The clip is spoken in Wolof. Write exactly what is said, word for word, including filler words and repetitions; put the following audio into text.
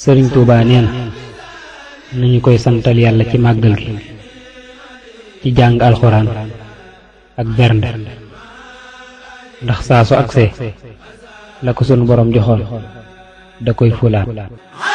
sëriñ Tuubaa nee na nañu koy santal yàlla ci màggal gi ci jàng alxuraan ak bernde ndax saa su agsee la ko sunu borom joxoon da koy fulaat